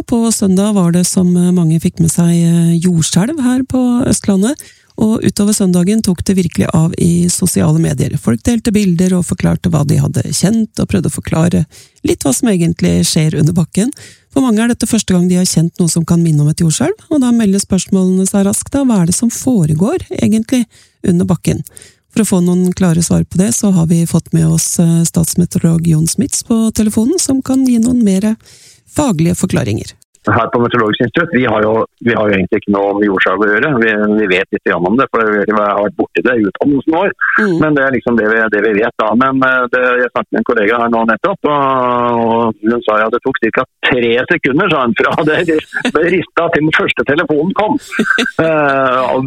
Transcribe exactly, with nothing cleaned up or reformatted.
på søndag var det som mange fikk med seg jordskjelv her på Østlandet, og utover søndagen tok det virkelig av i sosiale medier. Folk delte bilder og forklarte hva de hadde kjent, og prøvde å forklare litt hva som egentlig skjer under bakken. For mange er dette første gang de har kjent noe som kan minne om et jordskjelv, og da melder spørsmålene seg raskt da, hva er det som foregår egentlig under bakken? For å få noen klare svar på det, så har vi fått med oss statsmeteorolog Jon Smits på telefonen, som kan gi noen mer faglige forklaringer. Her på Meteorologisk institutt, vi har, jo, vi har jo egentlig ikke noe om jordskjelv å gjøre. Vi, vi vet litt om det, for vi har vært borti det i utdannelsen vår. Mm. Men det er liksom det vi, det vi vet da. Men det, jeg snakket med en kollega her nå nettopp, og, og hun sa at det tok cirka tre sekunder, sa hun, fra det, det ristet til den første telefonen kom. uh,